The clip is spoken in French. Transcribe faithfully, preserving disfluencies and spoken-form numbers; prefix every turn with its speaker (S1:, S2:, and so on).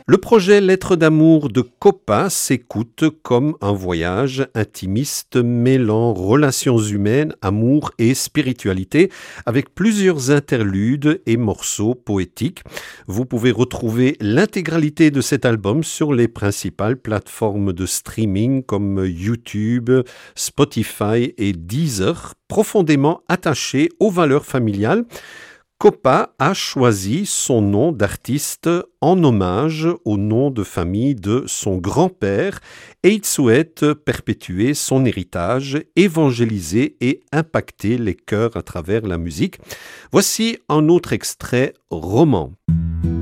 S1: Le projet Lettres d'amour de Copa s'écoute comme un voyage intimiste mêlant relations humaines, amour et spiritualité, avec plusieurs interludes et morceaux poétiques. Vous pouvez retrouver l'intégralité de cet album sur les principales plateformes de streaming comme YouTube, Spotify et Deezer, profondément attachés aux valeurs familiales. Copa a choisi son nom d'artiste en hommage au nom de famille de son grand-père et il souhaite perpétuer son héritage, évangéliser et impacter les cœurs à travers la musique. Voici un autre extrait roman.